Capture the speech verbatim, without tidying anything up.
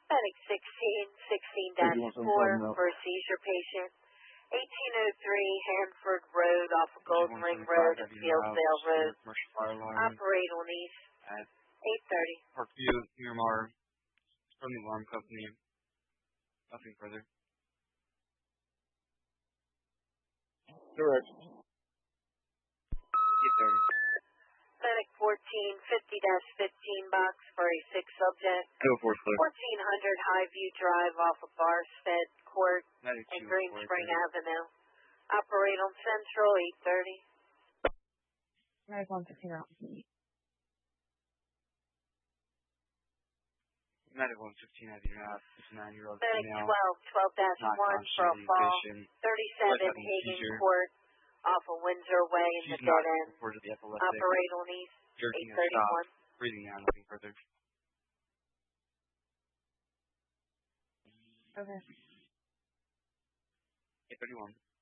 Medic sixteen, sixteen dash thirty-one four seventy-five for a seizure patient. eighteen oh three Hanford Road off of Golden Ring Road and Fieldsdale Road. Commercial fire alarm Operate on East. at eight thirty. Parkview, Miramar, from the alarm company. Nothing further. Correct. eight thirty. Medic fourteen, fifty dash fifteen box for a sick subject. Go for it, fourteen hundred Highview Drive off of Barstead Court Medic and two, Green four, Spring thirty. Avenue. Operate on Central, eight thirty. Medic one fifteen out. Medic one fifteen at the unit, fifty-nine-year-old Medic female. twelve, twelve dash Not one for a conscious fall. patient. thirty-seven having a Hagen seizure. Court off of Windsor Way in She's the dead not end. reported the epileptic. Operate on East, Jerking eight or thirty-one. stopped. Breathing now, nothing further. Okay. eight thirty-one.